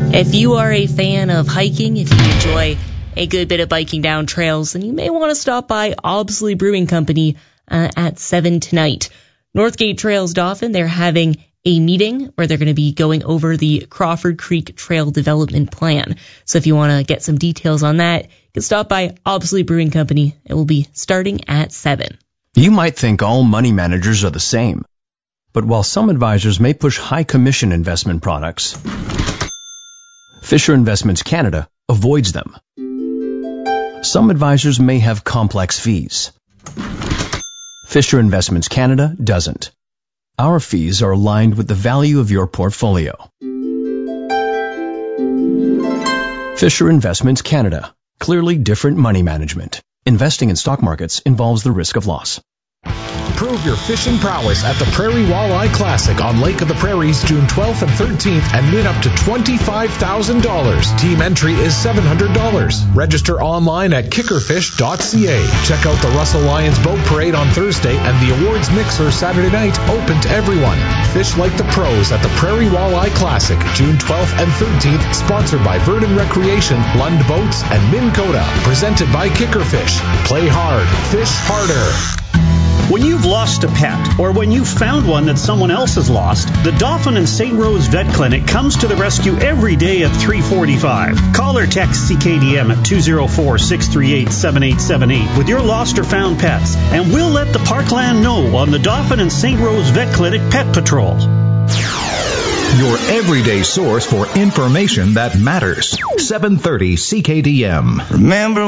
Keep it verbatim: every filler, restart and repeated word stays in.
If you are a fan of hiking, if you enjoy a good bit of biking down trails, then you may want to stop by Obsley Brewing Company uh, at seven tonight. Northgate Trails Dauphin, they're having a meeting where they're going to be going over the Crawford Creek Trail Development Plan. So if you want to get some details on that, you can stop by Obsley Brewing Company. It will be starting at seven. You might think all money managers are the same. But while some advisors may push high commission investment products, Fisher Investments Canada avoids them. Some advisors may have complex fees. Fisher Investments Canada doesn't. Our fees are aligned with the value of your portfolio. Fisher Investments Canada. Clearly different money management. Investing in stock markets involves the risk of loss. Prove your fishing prowess at the Prairie Walleye Classic on Lake of the Prairies June twelfth and thirteenth and win up to twenty-five thousand dollars. Team entry is seven hundred dollars. Register online at kickerfish dot c a. Check out the Russell Lions Boat Parade on Thursday and the awards mixer Saturday night, open to everyone. Fish like the pros at the Prairie Walleye Classic June twelfth and thirteenth, sponsored by Verdon Recreation, Lund Boats, and Minn Kota. Presented by Kickerfish. Play hard. Fish harder. When you've lost a pet, or when you've found one that someone else has lost, the Dauphin and Saint Rose Vet Clinic comes to the rescue every day at three forty-five. Call or text C K D M at two oh four, six three eight, seven eight seven eight with your lost or found pets, and we'll let the Parkland know on the Dauphin and Saint Rose Vet Clinic Pet Patrol. Your everyday source for information that matters. seven thirty C K D M. Remember